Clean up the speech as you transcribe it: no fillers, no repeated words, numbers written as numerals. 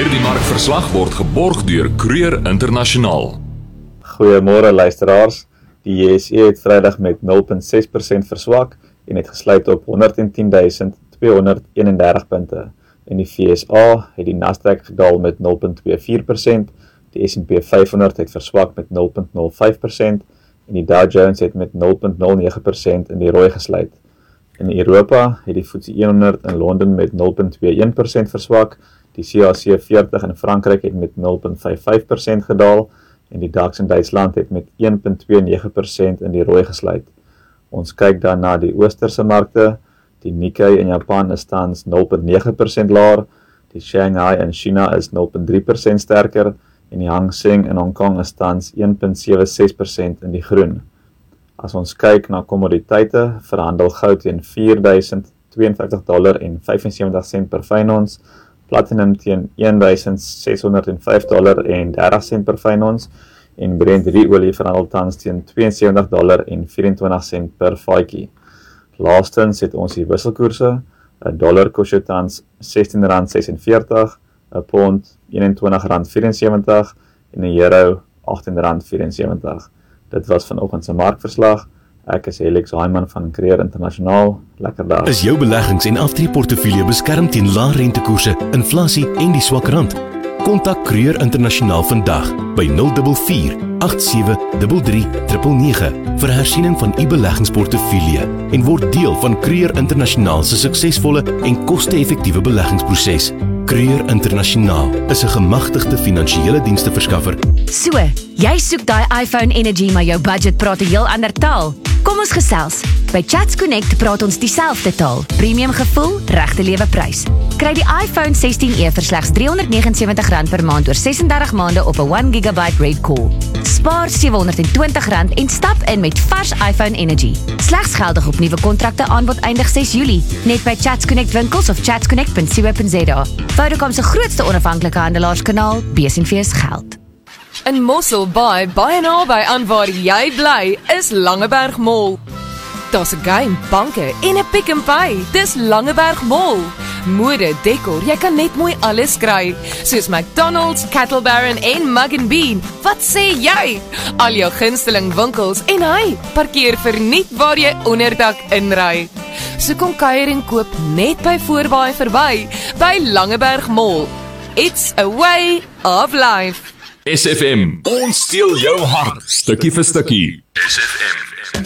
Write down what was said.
Hierdie markverslag word geborg deur Kruger Internasionaal. Goeiemôre luisteraars. Die JSE het Vrydag met 0,6% verswak en het gesluit op 110.231 punte. In die VSA het die Nasdaq gedaal met 0,24%, die S&P 500 het verswak met 0,05% en die Dow Jones het met 0,09% in die rooi gesluit. In Europa het die FTSE 100 in Londen met 0,21% verswak, die CAC 40 in Frankryk het met 0,55% gedaal en die DAX in Duitsland het met 1,29% in die rooi gesluit. Ons kyk dan na die oosterse markte. Die Nikkei in Japan is tans 0,9% laer, die Shanghai in China is 0,3% sterker en die Hang Seng in Hong Kong is tans 1,76% in die groen. As ons kyk na kommoditeite, verhandel goud teen $4,052.75 per fyn ons, platinum teen $1,605.30 per fyn ons en Brent olie verhandel tans teen $72.24 per vatjie. Laastens het ons die wisselkoerse. 'n dollar kos jou tans R16.46, 'n pond R21.74 en 'n euro R18.74. Dit was vanoggend se markverslag. Ek is Helix Heiman van Kruger Internasionaal. Lekker dag. Is jou beleggings- en aftreeportefeulje beskerm teen lae rentekoerse, inflasie en die swak rand? Kontak Kruger Internasionaal vandag by 044 8733 999 vir hersiening van u beleggingsportefeulje en word deel van Kruger Internasionaal se suksesvolle en koste-effektiewe beleggingsproses. Kruger Internasionaal is 'n gemagtigde finansiële diensteverskaffer. So, jy soek daai iPhone Energy, maar jou budget praat 'n heel ander taal. Kom ons gesels. By Chats Connect praat ons dieselfde taal. Premium gevoel, regte lewe prys. Kry die iPhone 16e vir slegs R379 per maand oor 36 maande op 'n 1 GB Red Core. Spaar R720 en stap in met vars iPhone Energy. Slegs geldig op nuwe kontrakte, aanbod eindig 6 Julie. Net by Chats Connect winkels of chatsconnect.co.za. Vodacom se grootste onafhanklike handelaarskanaal, besenfees geld. In Mossel Baai, baie naby aan waar jy bly, is Langeberg Mall. Daar's 'n game, banke en 'n Pick n Pay. Dis Langeberg Mall. Mode, dekor, jy kan net mooi alles kry, soos McDonald's, Cattle Baron en Mug & Bean. Wat sê jy? Al jou gunsteling winkels en parkeer verniet waar jy onderdak inry. So kom kuier en koop net by Voorbaai verby, by Langeberg Mall. It's a way of life. SFM, ons steel jou hart, stukkie vir stukkie. SFM.